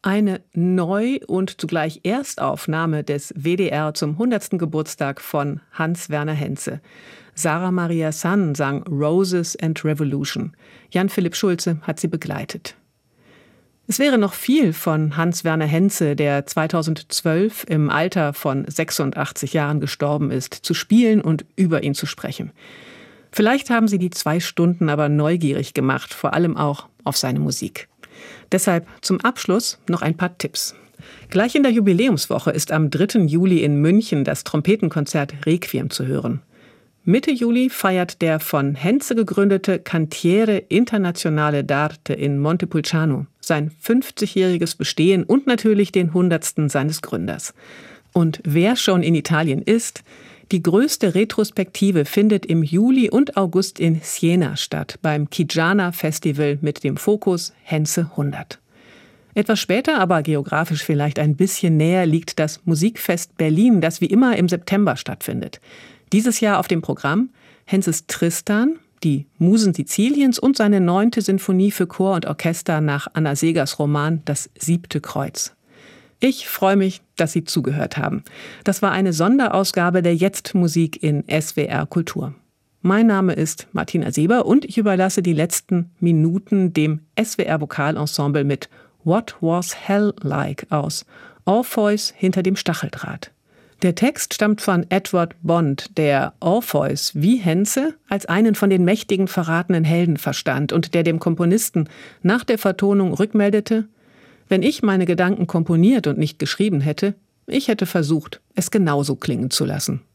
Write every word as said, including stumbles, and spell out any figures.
Eine Neu- und zugleich Erstaufnahme des W D R zum hundertsten Geburtstag von Hans Werner Henze. Sarah Maria San sang Roses and Revolution. Jan-Philipp Schulze hat sie begleitet. Es wäre noch viel von Hans Werner Henze, der zweitausendzwölf im Alter von sechsundachtzig Jahren gestorben ist, zu spielen und über ihn zu sprechen. Vielleicht haben sie die zwei Stunden aber neugierig gemacht, vor allem auch auf seine Musik. Deshalb zum Abschluss noch ein paar Tipps. Gleich in der Jubiläumswoche ist am dritten Juli in München das Trompetenkonzert Requiem zu hören. Mitte Juli feiert der von Henze gegründete Cantiere Internazionale d'Arte in Montepulciano sein fünfzigjähriges Bestehen und natürlich den hundertsten seines Gründers. Und wer schon in Italien ist, die größte Retrospektive findet im Juli und August in Siena statt, beim Chigiana Festival mit dem Fokus Henze hundert. Etwas später, aber geografisch vielleicht ein bisschen näher, liegt das Musikfest Berlin, das wie immer im September stattfindet. Dieses Jahr auf dem Programm Henzes Tristan, die Musen Siziliens und seine neunte Sinfonie für Chor und Orchester nach Anna Segers Roman Das siebte Kreuz. Ich freue mich, dass Sie zugehört haben. Das war eine Sonderausgabe der Jetzt-Musik in S W R Kultur. Mein Name ist Martina Seber und ich überlasse die letzten Minuten dem S W R Vokalensemble mit What Was Hell Like aus Orpheus hinter dem Stacheldraht. Der Text stammt von Edward Bond, der Orpheus wie Henze als einen von den mächtigen verratenen Helden verstand und der dem Komponisten nach der Vertonung rückmeldete: Wenn ich meine Gedanken komponiert und nicht geschrieben hätte, ich hätte versucht, es genauso klingen zu lassen.